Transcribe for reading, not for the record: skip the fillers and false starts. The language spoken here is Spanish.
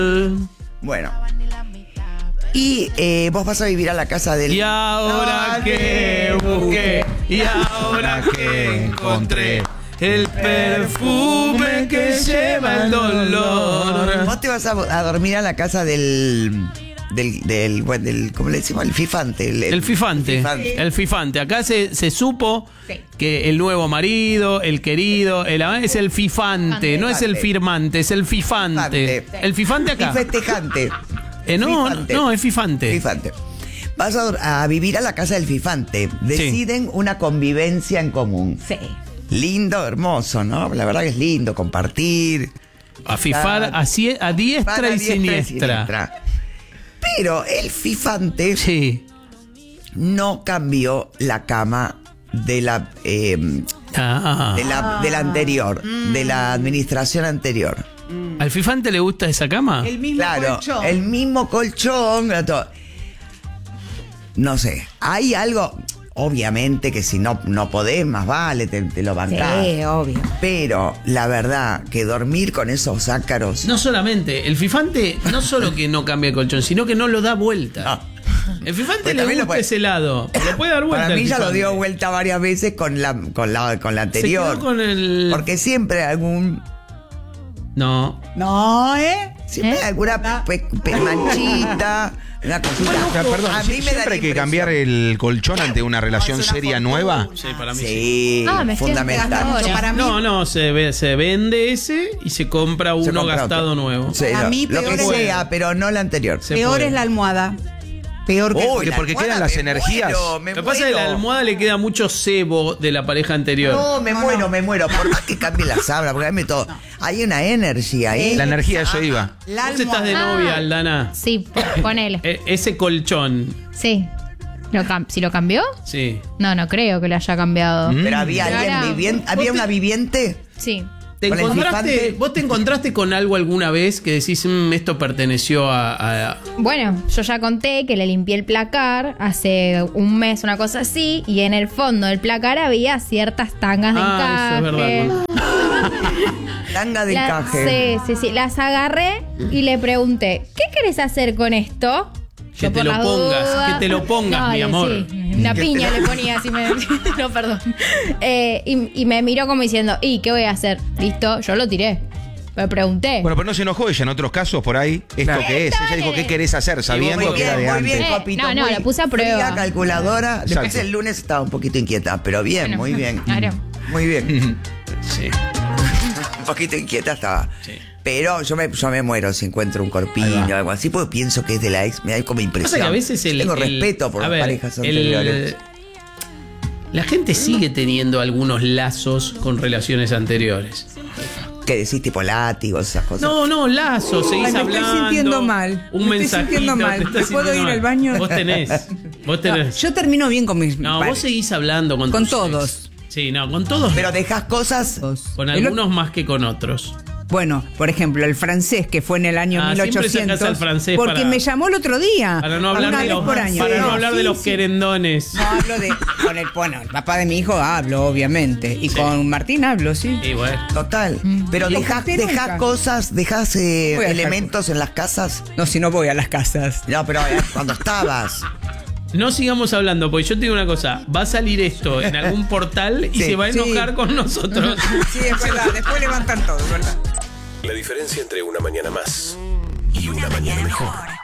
Bueno. Y vos vas a vivir a la casa del... Y ahora que busqué, y ahora que encontré el perfume que lleva el dolor. Vos te vas a dormir a la casa del ¿cómo le decimos? El fifante. El fifante. Acá se supo que el nuevo marido, el querido, es el fifante. No es el firmante, es el fifante. El fifante acá. Y festejante. No, es fifante. Fifante. Vas a vivir a la casa del fifante. Deciden una convivencia en común. Sí. Lindo, hermoso, ¿no? La verdad que es lindo compartir. A fifar a diestra y siniestra. Pero el fifante no cambió la cama de la anterior, de la administración anterior. ¿Al fifante le gusta esa cama? El mismo colchón. El mismo colchón. No sé, hay algo... Obviamente que si no podés, más vale, te lo bancás. Sí, obvio. Pero la verdad que dormir con esos ácaros... No solamente, el fifante no solo que no cambia el colchón, sino que no lo da vuelta. El fifante pues le gusta ese lado, lo puede dar vuelta. Para mí ya lo dio vuelta varias veces con la anterior. Se quedó con el... Porque siempre hay algún... No, Siempre hay alguna manchita, una cosita. Perdón, a mí me ¿siempre da hay que impresión. cambiar el colchón ante una relación seria nueva? Sí, para mí Sí, me estoy fundamental. enterando ahora. Para mí, No, se vende ese y se compra uno gastado otro. nuevo. Sí, A mí lo que peor es- sea, pero no la anterior. peor es la almohada. Peor que Uy, la porque almohada, quedan las me energías. me Lo que pasa es que a la almohada le queda mucho cebo de la pareja anterior. No, me muero. Por más que cambie la sábana, porque hay una energía ahí. La energía, eso iba. la Vos estás de novia, Aldana. Sí, ponele. Ese colchón. Sí. ¿Si lo cambió? Sí. No creo que lo haya cambiado. Pero había Pero alguien ahora- viviente, había una viviente. Sí. ¿Con el fifante? ¿Vos te encontraste con algo alguna vez que decís, esto perteneció a... Bueno, yo ya conté que le limpié el placar hace un mes, una cosa así, y en el fondo del placar había ciertas tangas de encaje. Eso es verdad. Tanga de encaje. Sí. Las agarré y le pregunté, ¿qué querés hacer con esto? Que Yo te por lo las pongas, dudas. que te lo pongas, mi Dale, amor. sí. Una piña le ponía así me... No, perdón. Y me miró como diciendo, ¿y qué voy a hacer? Listo, yo lo tiré. Me pregunté. Bueno, pero no se enojó ella en otros casos por ahí. ¿Esto Claro. qué es? Ella dijo, ¿qué querés hacer? Sabiendo Muy que era de bien, muy antes. bien, Copito. No, muy lo puse a prueba. fría, calculadora. Después Exacto. el lunes estaba un poquito inquieta, pero bien, Bueno, muy bien. claro. Muy bien. Sí. Un poquito inquieta estaba. Sí. Pero yo me muero si encuentro un corpiño o algo así, porque pienso que es de la ex. Me da como impresión. Pasa que a veces Tengo respeto por las parejas anteriores. La gente sigue teniendo algunos lazos con relaciones anteriores. ¿Qué decís, tipo látigos, esas cosas? No, lazos, seguís Ay, me hablando. estoy sintiendo mal. Un Me estoy mensajito. sintiendo mal. te estás ¿Puedo sintiendo ir al mal. baño? Vos tenés. Yo termino bien con mis No, pares. vos seguís hablando con Con tus todos. ex. Sí, no, con todos. Pero dejas cosas. Con Es lo- algunos más que con otros. Bueno, por ejemplo, el francés que fue en el año Siempre 1800. sacás al francés porque me llamó el otro día. Para no hablar una de vez los, por año. para no hablar de Sí, los sí. querendones. No hablo de. Bueno, el papá de mi hijo hablo, obviamente. Y Sí. con Martín hablo, sí. Y bueno. Total. Pero Y dejas nunca. cosas, dejas Voy a dejar elementos en las casas. No, si no voy a las casas. No, pero cuando estabas. No sigamos hablando, porque yo te digo una cosa. Va a salir esto en algún portal y Sí. se va a enojar Sí. con nosotros. Sí, es verdad. Después levantan todo, ¿verdad? La diferencia entre una mañana más y una mañana mejor.